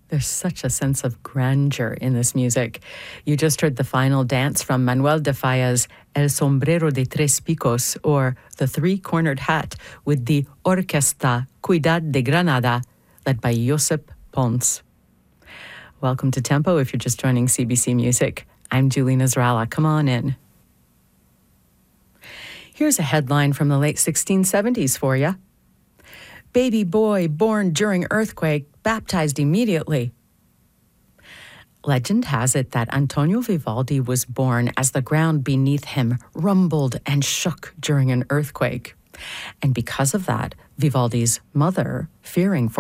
There's such a sense of grandeur in this music. You just heard the final dance from Manuel de Falla's El Sombrero de Tres Picos, or The Three-Cornered Hat, with the Orquesta Ciudad de Granada, led by Josep Pons. Welcome to Tempo if you're just joining CBC Music. I'm Julie Nasrallah. Come on in. Here's a headline from the late 1670s for you. Baby boy born during earthquake, baptized immediately. Legend has it that Antonio Vivaldi was born as the ground beneath him rumbled and shook during an earthquake. And because of that, Vivaldi's mother, fearing for